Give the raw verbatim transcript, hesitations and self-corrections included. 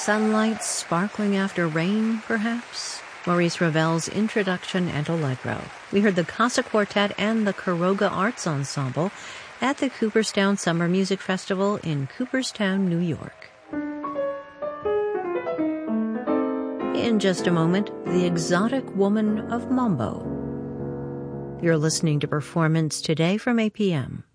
Sunlight sparkling after rain, perhaps? Maurice Ravel's introduction and allegro. We heard the Casa Quartet and the Caroga Arts Ensemble at the Cooperstown Summer Music Festival in Cooperstown, New York. In just a moment, the exotic woman of mambo. You're listening to Performance Today from A P M.